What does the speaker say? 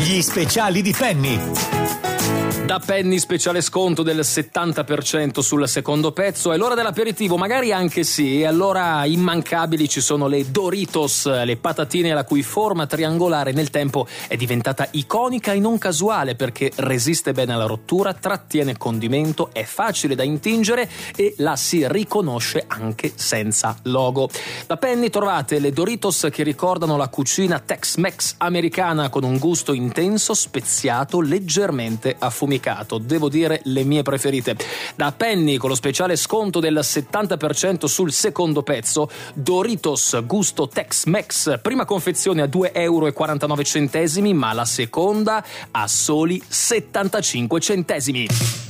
Gli speciali di Penny. Da Penny speciale sconto del 70% sul secondo pezzo. È l'ora dell'aperitivo, magari anche sì. E allora immancabili ci sono le Doritos, le patatine la cui forma triangolare nel tempo è diventata iconica e non casuale, perché resiste bene alla rottura, trattiene condimento, è facile da intingere e la si riconosce anche senza logo. Da Penny trovate le Doritos che ricordano la cucina Tex-Mex americana, con un gusto intenso, speziato, leggermente affumicato. Devo dire le mie preferite. Da Penny, con lo speciale sconto del 70% sul secondo pezzo, Doritos gusto Tex-Mex, prima confezione a 2,49 €, ma la seconda a soli 75 centesimi.